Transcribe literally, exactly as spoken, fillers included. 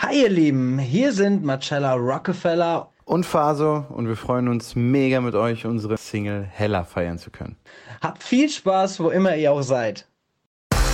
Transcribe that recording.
Hi ihr Lieben, hier sind Marcella Rockefeller und Faso und wir freuen uns mega mit euch unsere Single Hella feiern zu können. Habt viel Spaß, wo immer ihr auch seid.